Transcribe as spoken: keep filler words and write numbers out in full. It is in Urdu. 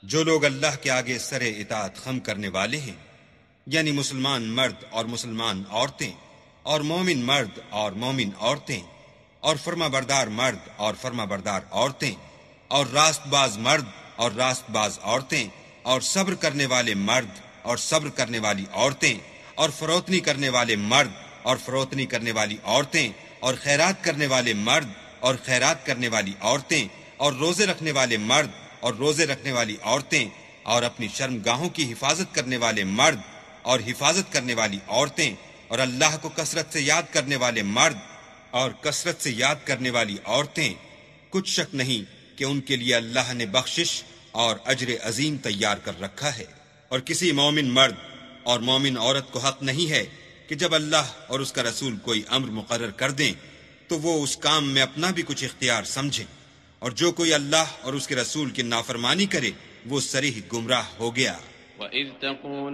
جو لوگ اللہ کے آگے سر اطاعت خم کرنے والے ہیں، یعنی مسلمان مرد اور مسلمان عورتیں، اور مومن مرد اور مومن عورتیں، اور فرما بردار مرد اور فرما بردار عورتیں، اور راست باز مرد اور راست باز عورتیں، اور صبر کرنے والے مرد اور صبر کرنے والی عورتیں، اور فروتنی کرنے والے مرد اور فروتنی کرنے والی عورتیں، اور خیرات کرنے والے مرد اور خیرات کرنے والی عورتیں، اور روزے رکھنے والے مرد اور روزے رکھنے والی عورتیں، اور اپنی شرم گاہوں کی حفاظت کرنے والے مرد اور حفاظت کرنے والی عورتیں، اور اللہ کو کثرت سے یاد کرنے والے مرد اور کثرت سے یاد کرنے والی عورتیں، کچھ شک نہیں کہ ان کے لیے اللہ نے بخشش اور اجر عظیم تیار کر رکھا ہے۔ اور کسی مومن مرد اور مومن عورت کو حق نہیں ہے کہ جب اللہ اور اس کا رسول کوئی امر مقرر کر دیں تو وہ اس کام میں اپنا بھی کچھ اختیار سمجھیں، اور جو کوئی اللہ اور اس کے رسول کی نافرمانی کرے وہ صریح گمراہ ہو گیا۔ وَإِذْ تَقُولُ